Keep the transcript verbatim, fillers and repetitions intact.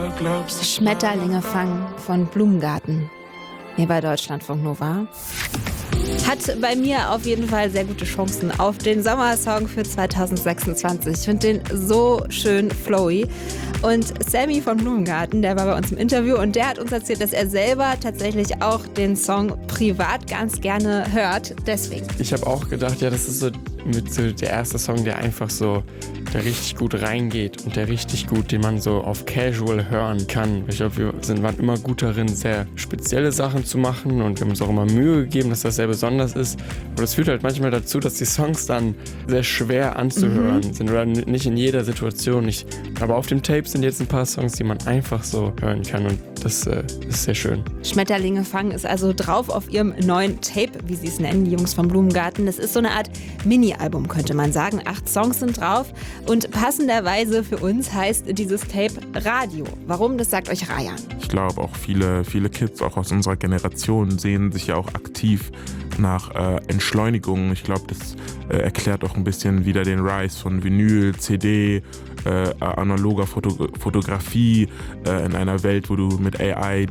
Schmetterlinge fangen von Blumengarten. Hier bei Deutschlandfunk Nova. Hat bei mir auf jeden Fall sehr gute Chancen auf den Sommersong für zwanzig sechsundzwanzig. Ich finde den so schön flowy. Und Sammy von Blumengarten, der war bei uns im Interview und der hat uns erzählt, dass er selber tatsächlich auch den Song privat ganz gerne hört. Deswegen. Ich habe auch gedacht, ja, das ist so, mit so der erste Song, der einfach so, der richtig gut reingeht und der richtig gut, den man so auf Casual hören kann. Ich glaube, wir sind, waren immer gut darin, sehr spezielle Sachen zu machen und wir haben uns auch immer Mühe gegeben, dass das sehr besonders ist. Aber das führt halt manchmal dazu, dass die Songs dann sehr schwer anzuhören mhm. sind oder nicht in jeder Situation. Nicht. Aber auf dem Tape sind jetzt ein paar Songs, die man einfach so hören kann und das äh, ist sehr schön. Schmetterlinge fangen ist also drauf auf ihrem neuen Tape, wie sie es nennen, die Jungs vom Blumengarten. Das ist so eine Art Mini-Album, könnte man sagen. Acht Songs sind drauf und passenderweise für uns heißt dieses Tape Radio. Warum? Das sagt euch Rayan. Ich glaube auch viele, viele Kids, auch aus unserer Generation, sehen sich ja auch aktiv nach äh, Entschleunigung. Ich glaube, das äh, erklärt auch ein bisschen wieder den Rise von Vinyl, C D, äh, analoger Foto- Fotografie äh, in einer Welt, wo du mit A I